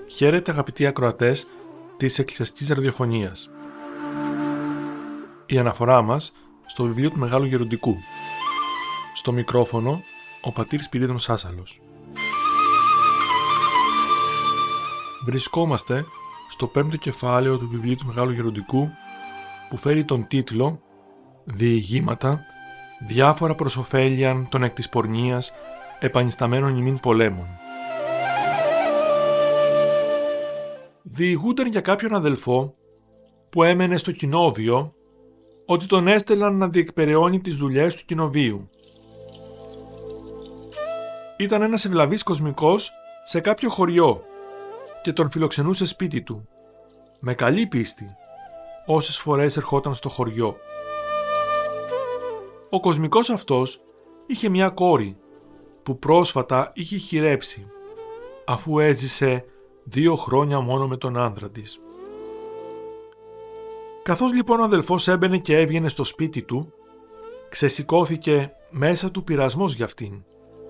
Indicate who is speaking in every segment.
Speaker 1: Χαίρετε αγαπητοί ακροατές της Εκκλησιαστικής Ραδιοφωνίας. Η αναφορά μας στο βιβλίο του Μεγάλου Γεροντικού. Στο μικρόφωνο, ο πατήρ Σπυρίδων Σάσαλος. Βρισκόμαστε στο 5ο κεφάλαιο του βιβλίου του Μεγάλου Γεροντικού, που φέρει τον τίτλο «Διηγήματα, διάφορα προς ωφέλιαν των εκ της πορνείας, επανισταμένων ημίν πολέμων». Διηγούνταν για κάποιον αδελφό που έμενε στο κοινόβιο ότι τον έστελναν να διεκπεραιώνει τις δουλειές του κοινοβίου. Ήταν ένας ευλαβής κοσμικός σε κάποιο χωριό και τον φιλοξενούσε σπίτι του, με καλή πίστη, όσες φορές ερχόταν στο χωριό. Ο κοσμικός αυτός είχε μια κόρη που πρόσφατα είχε χειρέψει, αφού έζησε 2 χρόνια μόνο με τον άντρα της. Καθώς λοιπόν ο αδελφός έμπαινε και έβγαινε στο σπίτι του, ξεσηκώθηκε μέσα του πειρασμός για αυτήν.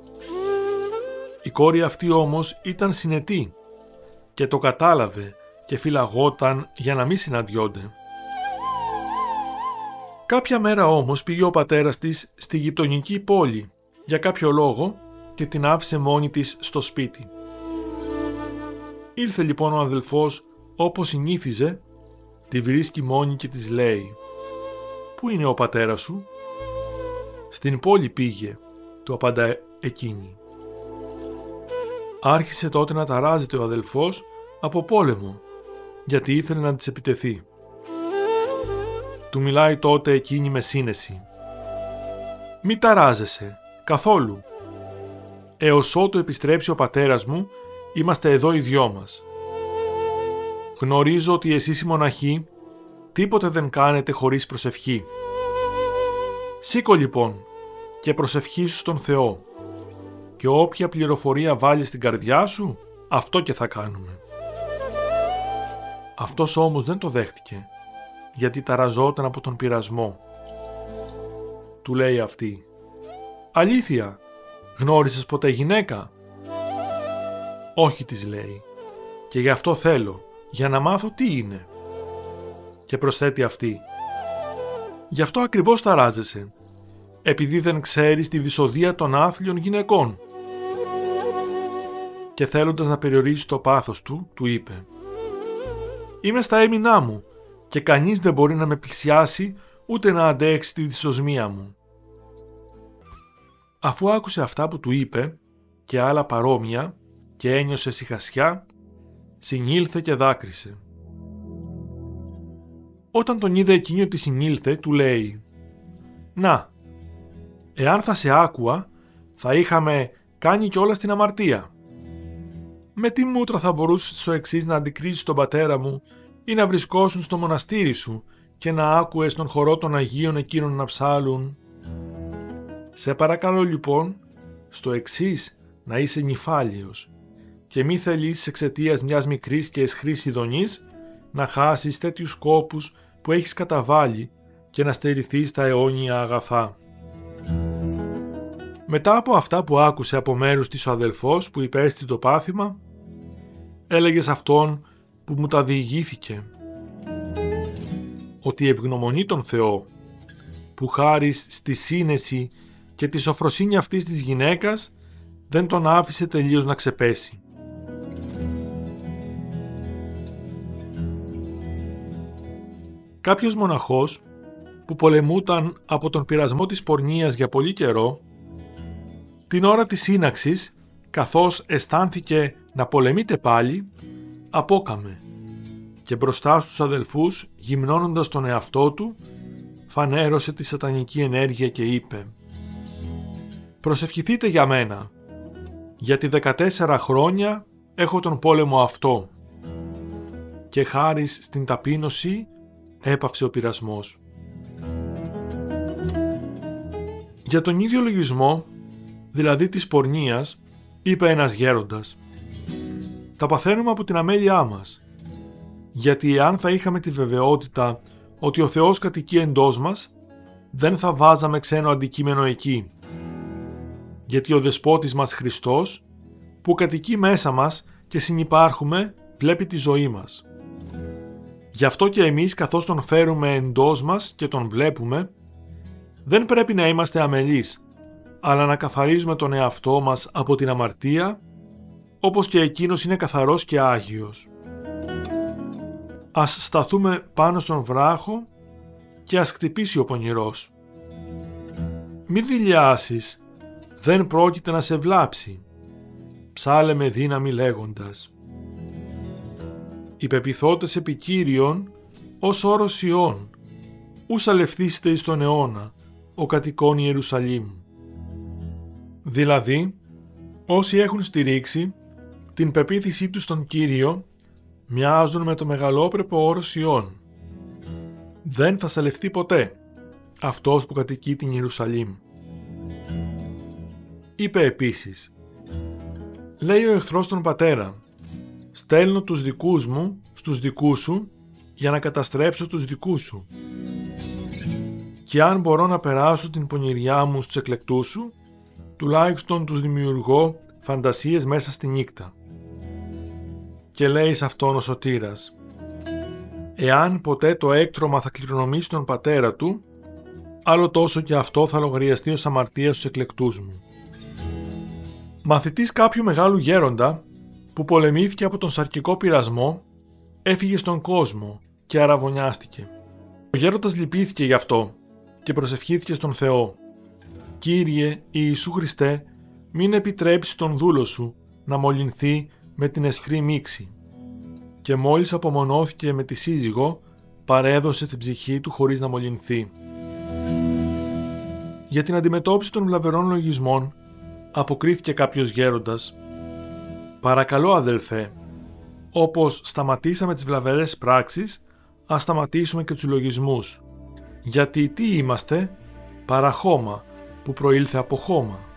Speaker 1: Η κόρη αυτή όμως ήταν συνετή και το κατάλαβε και φυλαγόταν για να μην συναντιόνται. Κάποια μέρα όμως πήγε ο πατέρας της στη γειτονική πόλη για κάποιο λόγο και την άφησε μόνη της στο σπίτι. Ήρθε λοιπόν ο αδελφός όπως συνήθιζε, τη βρίσκει μόνη και της λέει «Πού είναι ο πατέρας σου?» «Στην πόλη πήγε», του απαντά εκείνη. Άρχισε τότε να ταράζεται ο αδελφός από πόλεμο, γιατί ήθελε να της επιτεθεί. Του μιλάει τότε εκείνη με σύνεση. «Μη ταράζεσαι, καθόλου. Έως ότου επιστρέψει ο πατέρας μου, είμαστε εδώ οι δυο μας. Γνωρίζω ότι εσείς οι μοναχοί τίποτε δεν κάνετε χωρίς προσευχή. Σήκω λοιπόν και προσευχήσου στον Θεό και όποια πληροφορία βάλεις στην καρδιά σου, αυτό και θα κάνουμε». Αυτός όμως δεν το δέχτηκε, γιατί ταραζόταν από τον πειρασμό. Του λέει αυτή «Αλήθεια, γνώρισες ποτέ γυναίκα?» «Όχι», της λέει, «και γι' αυτό θέλω, για να μάθω τι είναι». Και προσθέτει αυτή «Γι' αυτό ακριβώς ταράζεσαι, επειδή δεν ξέρεις τη δυσοδεία των άθλιων γυναικών». Και θέλοντας να περιορίσει το πάθος του, του είπε «Είμαι στα έμεινά μου και κανείς δεν μπορεί να με πλησιάσει ούτε να αντέξει τη δυσοσμία μου». Αφού άκουσε αυτά που του είπε και άλλα παρόμοια και ένιωσε σιχασιά, συνήλθε και δάκρυσε. Όταν τον είδε εκείνη ότι συνήλθε, του λέει «Να, εάν θα σε άκουα, θα είχαμε κάνει κιόλας την αμαρτία. Με τι μούτρα θα μπορούσες στο εξής να αντικρίσεις τον πατέρα μου ή να βρισκόσουν στο μοναστήρι σου και να άκουες τον χορό των Αγίων εκείνων να ψάλουν? Σε παρακαλώ λοιπόν, στο εξής να είσαι νηφάλιος και μη θελήσεις εξαιτίας μιας μικρής και αισχρής ειδονής να χάσεις τέτοιους σκόπους που έχεις καταβάλει και να στερηθείς τα αιώνια αγαθά». Μετά από αυτά που άκουσε από μέρους της ο αδελφός που υπέστη το πάθημα, έλεγε σε αυτόν που μου τα διηγήθηκε ότι ευγνωμονεί τον Θεό που χάρις στη σύνεση και τη σοφροσύνη αυτής της γυναίκας δεν τον άφησε τελείως να ξεπέσει. Κάποιος μοναχός που πολεμούταν από τον πειρασμό της πορνείας για πολύ καιρό, την ώρα της σύναξης, καθώς αισθάνθηκε να πολεμείται πάλι, απόκαμε και μπροστά στους αδελφούς, γυμνώνοντας τον εαυτό του, φανέρωσε τη σατανική ενέργεια και είπε «Προσευχηθείτε για μένα, γιατί 14 χρόνια έχω τον πόλεμο αυτό». Και χάρις στην ταπείνωση έπαυσε ο πειρασμός. Για τον ίδιο λογισμό, δηλαδή της πορνείας, είπε ένας γέροντας «Τα παθαίνουμε από την αμέλειά μας, γιατί εάν θα είχαμε τη βεβαιότητα ότι ο Θεός κατοικεί εντός μας, δεν θα βάζαμε ξένο αντικείμενο εκεί. Γιατί ο Δεσπότης μας Χριστός, που κατοικεί μέσα μας και συνυπάρχουμε, βλέπει τη ζωή μας. Γι' αυτό και εμείς, καθώς τον φέρουμε εντός μας και τον βλέπουμε, δεν πρέπει να είμαστε αμελείς, αλλά να καθαρίζουμε τον εαυτό μας από την αμαρτία, όπως και εκείνος είναι καθαρός και άγιος. Ας σταθούμε πάνω στον βράχο και ας χτυπήσει ο πονηρός. Μη δειλιάσεις, δεν πρόκειται να σε βλάψει. Ψάλε με δύναμη λέγοντας. Οι πεποιθότες επί Κύριον, ως όρος Ιών, ους αλευθείστε εις τον αιώνα, ο κατοικών Ιερουσαλήμ. Δηλαδή, όσοι έχουν στηρίξει την πεποίθησή τους στον Κύριο, μοιάζουν με το μεγαλόπρεπο όρος Ιών. Δεν θα σαλευθεί ποτέ αυτός που κατοικεί την Ιερουσαλήμ. Είπε επίσης, λέει ο εχθρός τον πατέρα, στέλνω τους δικούς μου στους δικούς σου για να καταστρέψω τους δικούς σου. Και αν μπορώ να περάσω την πονηριά μου στους εκλεκτούς σου, τουλάχιστον τους δημιουργώ φαντασίες μέσα στη νύχτα. Και λέει σε αυτόν ο σωτήρας, εάν ποτέ το έκτρωμα θα κληρονομήσει τον πατέρα του, άλλο τόσο και αυτό θα λογαριαστεί ως αμαρτία στους εκλεκτούς μου. Μαθητής κάποιου μεγάλου γέροντα, που πολεμήθηκε από τον σαρκικό πειρασμό, έφυγε στον κόσμο και αραβωνιάστηκε. Ο γέροντας λυπήθηκε γι' αυτό και προσευχήθηκε στον Θεό. «Κύριε Ιησού Χριστέ, μην επιτρέψεις τον δούλο σου να μολυνθεί με την αισχρή μίξη». Και μόλις απομονώθηκε με τη σύζυγο, παρέδωσε την ψυχή του χωρίς να μολυνθεί. Για την αντιμετώπιση των βλαβερών λογισμών, αποκρίθηκε κάποιος γέροντας, «Παρακαλώ αδελφέ, όπως σταματήσαμε τις βλαβερές πράξεις, ας σταματήσουμε και τους λογισμούς. Γιατί τι είμαστε, παρά χώμα που προήλθε από χώμα».